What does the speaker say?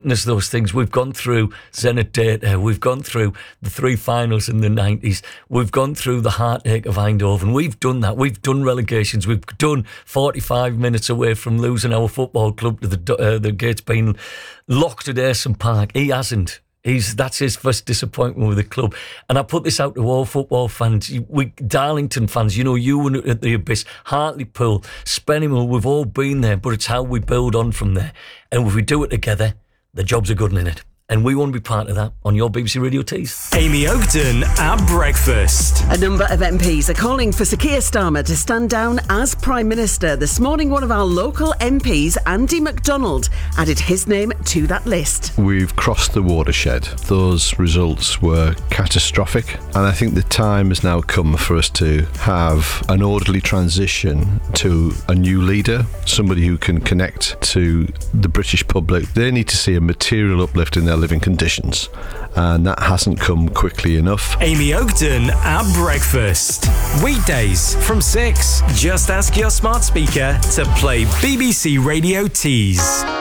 witnessed those things. We've gone through Zenit Data. We've gone through the 3 finals in the 90s. We've gone through the heartache of Eindhoven. We've done that. We've done relegations. We've done 45 minutes away from losing our football club to the gates being locked at Ayresome Park. He hasn't. That's his first disappointment with the club. And I put this out to all football fans, Darlington fans, you and at the Abyss, Hartlepool, Spennymoor, we've all been there, but it's how we build on from there. And if we do it together, the jobs are good in it. And we want to be part of that on your BBC Radio Tees. Amy Oakton at breakfast. A number of MPs are calling for Sir Keir Starmer to stand down as Prime Minister. This morning, one of our local MPs, Andy MacDonald, added his name to that list. We've crossed the watershed. Those results were catastrophic. And I think the time has now come for us to have an orderly transition to a new leader, somebody who can connect to the British public. They need to see a material uplift in their living conditions, and that hasn't come quickly enough. Amy Oakton at breakfast. Weekdays from 6. Just ask your smart speaker to play BBC Radio Tees.